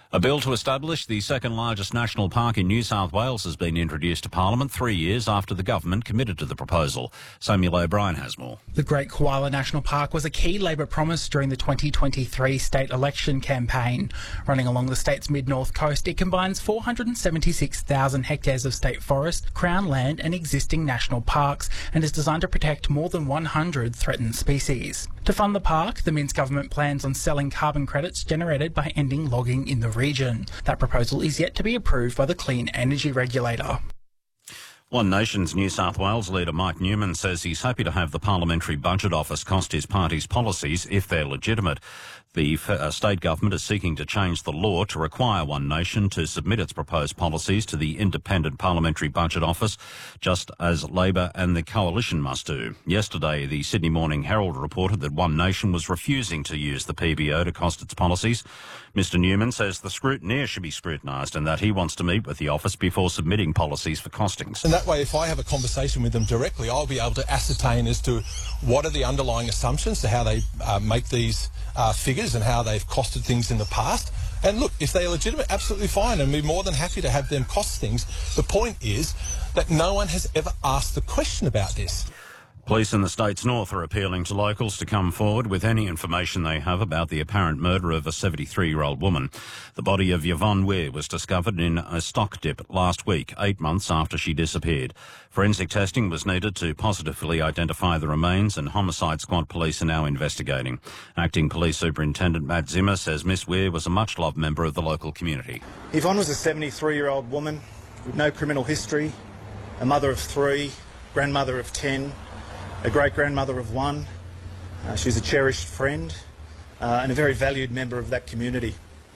A bill to establish the second largest national park in New South Wales has been introduced to Parliament 3 years after the government committed to the proposal. Samuel O'Brien has more. The Great Koala National Park was a key Labor promise during the 2023 state election campaign. Running along the state's mid-north coast, it combines 476,000 hectares of state forest, crown land and existing national parks, and is designed to protect more than 100 threatened species. To fund the park, the Minns government plans on selling carbon credits generated by ending logging in the region. That proposal is yet to be approved by the Clean Energy Regulator. One Nation's New South Wales leader Mike Newman says he's happy to have the Parliamentary Budget Office cost his party's policies if they're legitimate. The state government is seeking to change the law to require One Nation to submit its proposed policies to the Independent Parliamentary Budget Office, just as Labor and the Coalition must do. Yesterday, the Sydney Morning Herald reported that One Nation was refusing to use the PBO to cost its policies. Mr Newman says the scrutineer should be scrutinised and that he wants to meet with the office before submitting policies for costings. And that way, if I have a conversation with them directly, I'll be able to ascertain as to what are the underlying assumptions to how they make these figures and how they've costed things in the past. And look, if they're legitimate, absolutely fine, and we're more than happy to have them cost things. The point is that no one has ever asked the question about this. Police in the state's north are appealing to locals to come forward with any information they have about the apparent murder of a 73-year-old woman. The body of Yvonne Weir was discovered in a stock dip last week, 8 months after she disappeared. Forensic testing was needed to positively identify the remains, and Homicide Squad police are now investigating. Acting Police Superintendent Matt Zimmer says Miss Weir was a much-loved member of the local community. Yvonne was a 73-year-old woman with no criminal history, a mother of 3, grandmother of 10, a great-grandmother of 1. She was a cherished friend and a very valued member of that community.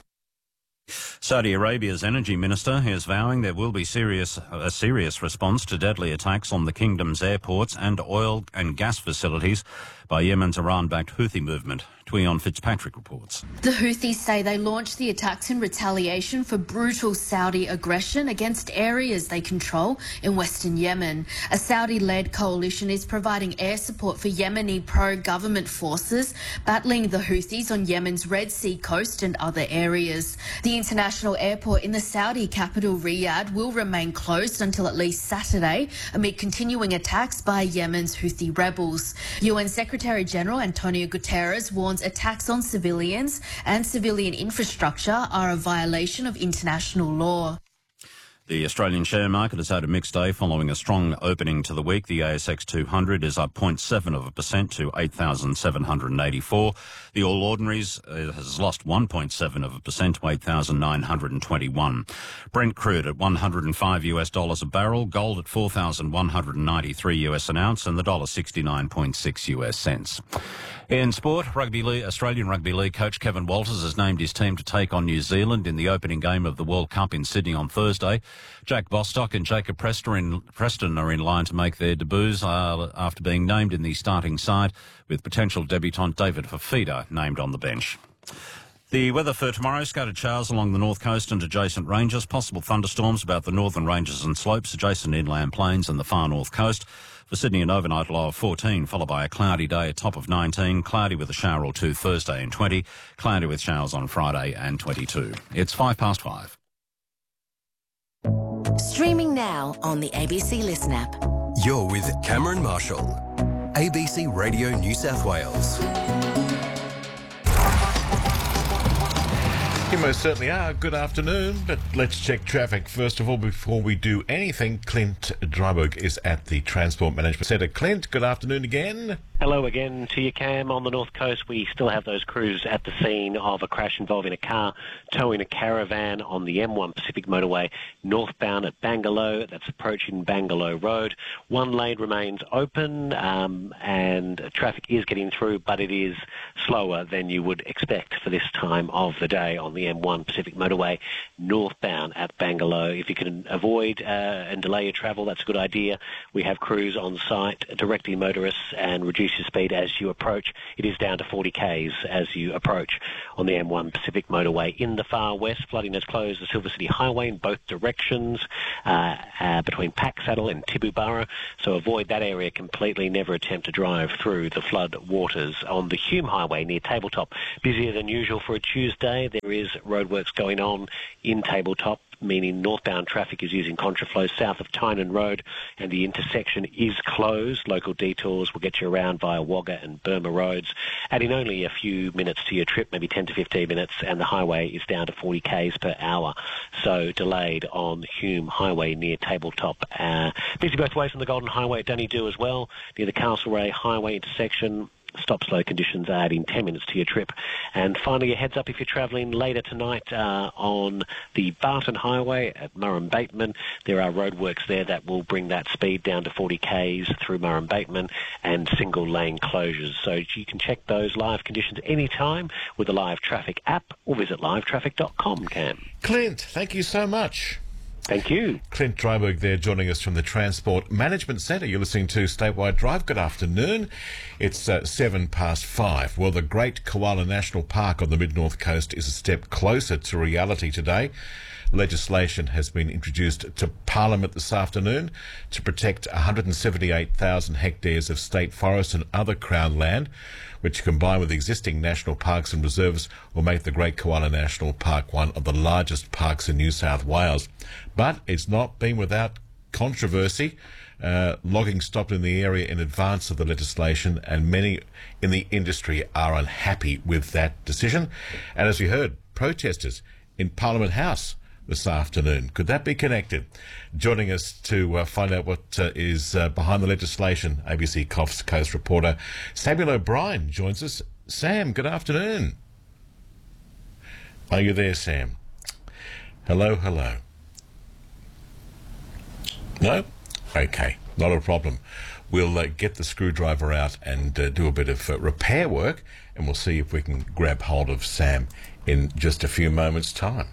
Saudi Arabia's energy minister is vowing there will be a serious response to deadly attacks on the kingdom's airports and oil and gas facilities by Yemen's Iran-backed Houthi movement. Tuion Fitzpatrick reports. The Houthis say they launched the attacks in retaliation for brutal Saudi aggression against areas they control in western Yemen. A Saudi-led coalition is providing air support for Yemeni pro-government forces battling the Houthis on Yemen's Red Sea coast and other areas. The international airport in the Saudi capital Riyadh will remain closed until at least Saturday amid continuing attacks by Yemen's Houthi rebels. UN Secretary-General Antonio Guterres warns attacks on civilians and civilian infrastructure are a violation of international law. The Australian share market has had a mixed day following a strong opening to the week. The ASX 200 is up 0.7% to 8,784. The All Ordinaries has lost 1.7% to 8,921. Brent crude at $105 a barrel, gold at $4,193 an ounce, and the $1.69.6 cents. In sport, Australian Rugby League coach Kevin Walters has named his team to take on New Zealand in the opening game of the World Cup in Sydney on Thursday. Jack Bostock and Jacob Preston are in line to make their debuts after being named in the starting side, with potential debutant David Fafita named on the bench. The weather for tomorrow, scattered showers along the north coast and adjacent ranges, possible thunderstorms about the northern ranges and slopes, adjacent inland plains and the far north coast. For Sydney, an overnight low of 14, followed by a cloudy day, a top of 19, cloudy with a shower or two Thursday and 20, cloudy with showers on Friday and 22. It's 5:05. Streaming now on the ABC Listen app. You're with Cameron Marshall, ABC Radio New South Wales. You most certainly are. Good afternoon, but let's check traffic first of all before we do anything. Clint Dryburgh is at the Transport Management Centre. Clint, good afternoon again. Hello again to you, Cam. On the north coast, we still have those crews at the scene of a crash involving a car towing a caravan on the M1 Pacific Motorway northbound at Bangalore. That's approaching Bangalore Road. One lane remains open and traffic is getting through, but it is slower than you would expect for this time of the day on the M1 Pacific Motorway northbound at Bangalore. If you can avoid and delay your travel, that's a good idea. We have crews on site directing motorists and reducing your speed as you approach. It is down to 40 k's as you approach on the M1 Pacific motorway. In the far west, flooding has closed the Silver City Highway in both directions between Packsaddle and Tibooburra, so avoid that area completely. Never attempt to drive through the flood waters. On the Hume Highway near Tabletop, busier than usual for a Tuesday. There is roadworks going on in Tabletop, meaning northbound traffic is using contraflow south of Tynan Road, and the intersection is closed. Local detours will get you around via Wagga and Burma roads, adding only a few minutes to your trip, maybe 10 to 15 minutes, and the highway is down to 40 k's per hour. So delayed on Hume Highway near Tabletop. Busy both ways on the Golden Highway at Dunedoo as well, near the Castlereagh Highway intersection. Stop-slow conditions are adding 10 minutes to your trip. And finally, a heads up if you're travelling later tonight on the Barton Highway at Murrum-Bateman. There are roadworks there that will bring that speed down to 40 k's through Murrum-Bateman and single-lane closures. So you can check those live conditions anytime with the Live Traffic app or visit livetraffic.com, Cam. Clint, thank you so much. Thank you. Clint Dryburgh there joining us from the Transport Management Centre. You're listening to Statewide Drive. Good afternoon. It's 5:07. Well, the Great Koala National Park on the Mid-North Coast is a step closer to reality today. Legislation has been introduced to Parliament this afternoon to protect 178,000 hectares of state forest and other Crown land, which combined with existing national parks and reserves will make the Great Koala National Park one of the largest parks in New South Wales. But it's not been without controversy. Logging stopped in the area in advance of the legislation, and many in the industry are unhappy with that decision. And as we heard, protesters in Parliament House this afternoon. Could that be connected? Joining us to find out what is behind the legislation, ABC Coast reporter Samuel O'Brien joins us. Sam, good afternoon. Are you there, Sam? Hello, hello. No? Okay, not a problem. We'll get the screwdriver out and do a bit of repair work, and we'll see if we can grab hold of Sam in just a few moments' time.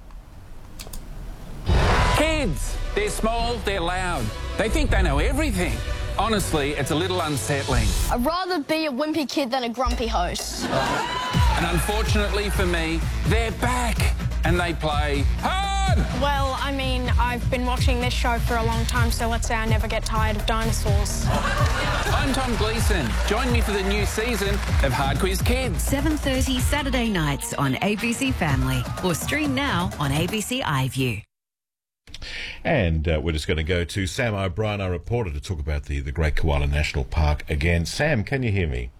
Kids, they're small, they're loud. They think they know everything. Honestly, it's a little unsettling. I'd rather be a wimpy kid than a grumpy host. And unfortunately for me, they're back and they play hard. Well, I mean, I've been watching this show for a long time, so let's say I never get tired of dinosaurs. I'm Tom Gleeson. Join me for the new season of Hard Quiz Kids. 7:30 Saturday nights on ABC Family, or stream now on ABC iView. And we're just going to go to Sam O'Brien, our reporter, to talk about the Great Koala National Park again. Sam, can you hear me?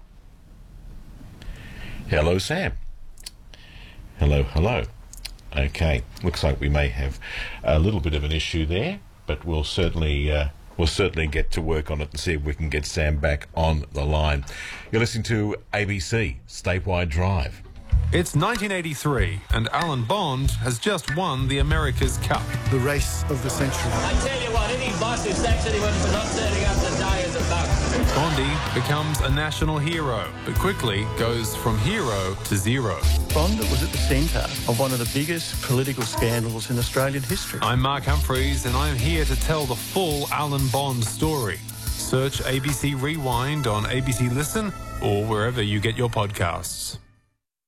Hello, Sam. Hello, hello. Okay, looks like we may have a little bit of an issue there, but we'll certainly get to work on it and see if we can get Sam back on the line. You're listening to ABC Statewide Drive. It's 1983, and Alan Bond has just won the America's Cup. The race of the century. I tell you what, any boss who sacks anyone for not turning up to die is a buck. Bondy becomes a national hero, but quickly goes from hero to zero. Bond was at the centre of one of the biggest political scandals in Australian history. I'm Mark Humphreys, and I'm here to tell the full Alan Bond story. Search ABC Rewind on ABC Listen or wherever you get your podcasts.